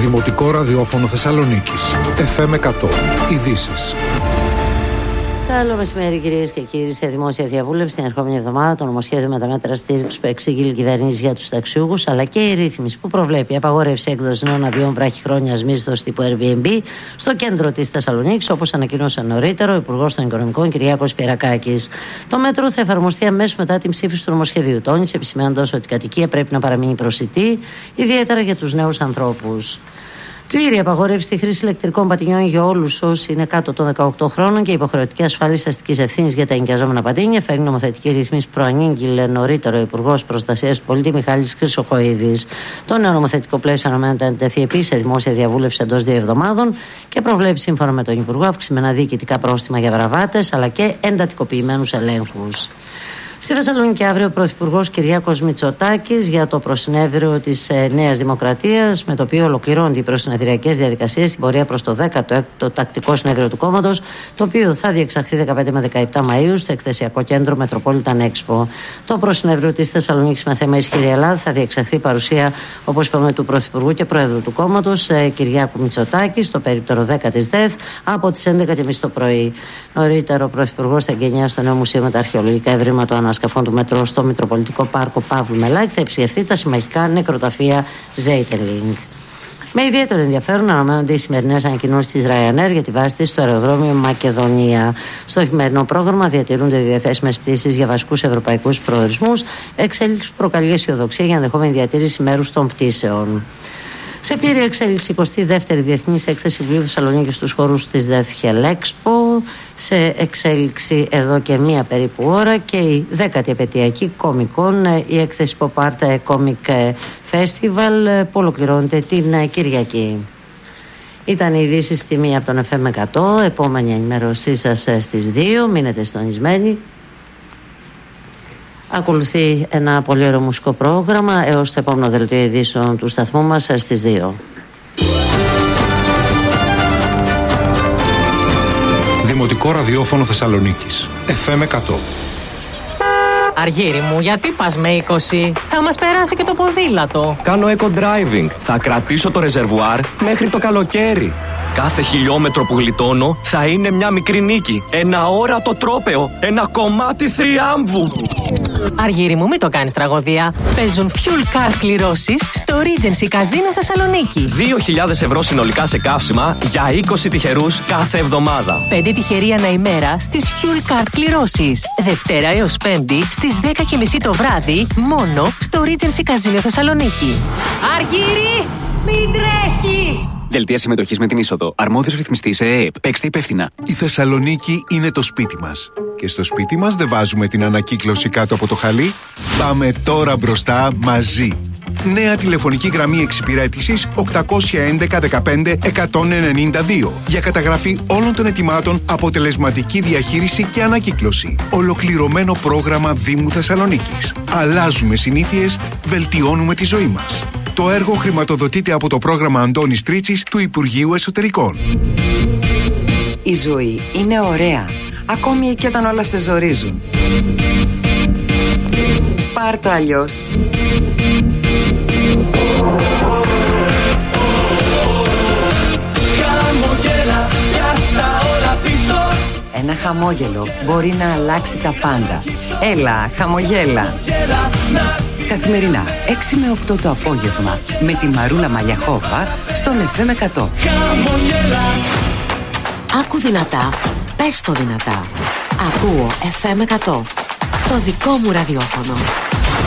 Δημοτικό ραδιόφωνο Θεσσαλονίκης. FM 100. Ειδήσεις. Καλό μεσημέρι, κυρίες και κύριοι. Σε δημόσια διαβούλευση την ερχόμενη εβδομάδα το νομοσχέδιο με τα μέτρα στήριξης που εξήγηλε η κυβέρνηση για τους ταξιούχους, αλλά και η ρύθμιση που προβλέπει απαγόρευση έκδοση νέων αδειών βράχυχρόνιας μίσθωσης τύπου Airbnb στο κέντρο της Θεσσαλονίκης, όπως ανακοίνωσε νωρίτερα ο Υπουργός των Οικονομικών Κυριάκος Πιερακάκης. Το μέτρο θα εφαρμοστεί αμέσως μετά την ψήφιση του νομοσχεδίου. Τόνισε, επισημαίνοντας ότι η κατοικία πρέπει να παραμείνει προσιτή, ιδιαίτερα για τους νέους ανθρώπους. Πλήρη απαγόρευση στη χρήση ηλεκτρικών πατινιών για όλους όσοι είναι κάτω των 18 χρόνων και υποχρεωτική ασφάλιση αστικής ευθύνης για τα ενοικιαζόμενα πατίνια. Φέρνει νομοθετική ρύθμιση που προανήγγειλε νωρίτερα ο Υπουργός Προστασίας του Πολίτη Μιχάλης Χρυσοχοΐδης. Το νέο νομοθετικό πλαίσιο αναμένεται να τεθεί επίσης σε δημόσια διαβούλευση εντός 2 εβδομάδων και προβλέπει, σύμφωνα με τον Υπουργό, αυξημένα διοικητικά πρόστιμα για βραβάτες αλλά και εντατικοποιημένους ελέγχους. Στη Θεσσαλονίκη αύριο ο Πρωθυπουργός Κυριάκος Μητσοτάκης για το προσυνέδριο της Νέας Δημοκρατίας, με το οποίο ολοκληρώνονται οι προσυνεδριακές διαδικασίες στην πορεία προς το 16ο τακτικό συνέδριο του κόμματος, το οποίο θα διεξαχθεί 15 με 17 Μαΐου στο εκθεσιακό κέντρο Metropolitan Expo. Το προσυνέδριο της Θεσσαλονίκης με θέμα Ισχυρή Ελλάδα θα διεξαχθεί παρουσία, όπως είπαμε, του Πρωθυπουργού και Πρόεδρου του κόμματος Κυριάκου Μητσοτάκη, στο περίπτερο 10 της ΔΕΘ, από τις 11.30 το πρωί. Νωρίτερα ο Πρωθυπουργός θα εγκαινιάσει στο νέο μουσείο με τα αρχαιολογικά ευρήματα ανασκαφών του μετρό στο Μητροπολιτικό Πάρκο Παύλου Μελάκη, θα επισκεφθεί τα συμμαχικά νεκροταφεία Ζέιτελινγκ. Με ιδιαίτερο ενδιαφέρον αναμένονται οι σημερινές ανακοινώσεις της Ryanair για τη βάση της στο αεροδρόμιο Μακεδονία. Στο χειμερινό πρόγραμμα διατηρούνται διαθέσιμες πτήσεις για βασικούς ευρωπαϊκούς προορισμούς, εξέλιξη που προκαλεί αισιοδοξία για ενδεχόμενη διατήρηση μέρους των πτήσεων. Σε πλήρη εξέλιξη, 22η Διεθνής Έκθεση Βιβλίου Θεσσαλονίκης στους χώρους της ΔΕΘ Χελέξπο. Σε εξέλιξη εδώ και μία περίπου ώρα και η 10η επαιτειακή κομικών, η έκθεση Pop Art Comic Festival που ολοκληρώνεται την Κυριακή. Ήταν οι ειδήσεις στη μία από τον FM 100. Επόμενη ενημέρωσή σας στις 2. Μείνετε συντονισμένοι. Ακολουθεί ένα πολύ ωραίο μουσικό πρόγραμμα έως το επόμενο δελτίο ειδήσεων του σταθμού μας στις 2. Δημοτικό ραδιόφωνο Θεσσαλονίκης. FM 100. Αργύρι μου, γιατί πας με 20? Θα μας περάσει και το ποδήλατο. Κάνω eco-driving. Θα κρατήσω το ρεζερβουάρ μέχρι το καλοκαίρι. Κάθε χιλιόμετρο που γλιτώνω θα είναι μια μικρή νίκη. Ένα όρατο τρόπαιο. Ένα κομμάτι θριάμβου. Αργύρι μου, μην το κάνεις τραγωδία. Παίζουν fuel card κληρώσεις στο Regency Casino Θεσσαλονίκη. 2.000 ευρώ συνολικά σε καύσιμα για 20 τυχερούς κάθε εβδομάδα. 5 τυχεροί ανά ημέρα στις fuel card κληρώσεις. Δευτέρα έως Πέμπτη στις 10.30 το βράδυ μόνο στο Regency Casino Θεσσαλονίκη. Αργύρι, μην τρέχεις! Δελτία συμμετοχής με την είσοδο. Αρμόδιος ρυθμιστής ΕΕΠ. Παίξτε υπεύθυνα. Η Θεσσαλονίκη είναι το σπίτι μας. Και στο σπίτι μας δεν βάζουμε την ανακύκλωση κάτω από το χαλί. Πάμε τώρα μπροστά μαζί. Νέα τηλεφωνική γραμμή εξυπηρέτησης 811 15 192 για καταγραφή όλων των αιτημάτων, αποτελεσματική διαχείριση και ανακύκλωση. Ολοκληρωμένο πρόγραμμα Δήμου Θεσσαλονίκης. Αλλάζουμε συνήθειες, βελτιώνουμε τη ζωή μας. Το έργο χρηματοδοτείται από το πρόγραμμα Αντώνης Τρίτσης του Υπουργείου Εσωτερικών. Η ζωή είναι ωραία, ακόμη και όταν όλα σε ζορίζουν. Πάρ' το αλλιώς. Ένα χαμόγελο μπορεί να αλλάξει τα πάντα. Έλα, χαμογέλα. Καθημερινά, 6 με 8 το απόγευμα, με τη Μαρούλα Μαλιαχόβα στον FM 100. Άκου δυνατά, πες το δυνατά. Ακούω FM 100, το δικό μου ραδιόφωνο.